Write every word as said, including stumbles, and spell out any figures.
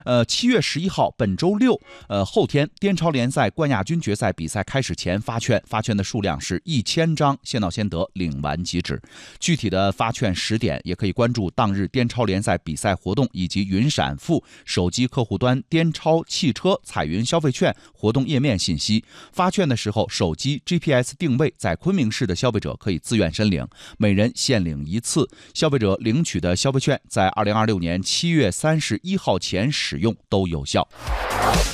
呃，七月十一号，本周六，呃，后天，滇超联赛冠亚军决赛比赛开始前发券，发券的数量是一千张，先到先得，领完即止。具体的发券时点，也可以关注当日滇超联赛比赛活动以及云闪付手机客户端滇超汽车彩云消费券活动页面信息。发券的时候，手机 G P S 定位，在昆明市的消费者可以自愿申领，每人限领一次。消费者领取的消费券在二零二六年七月三十一号前使用都有效。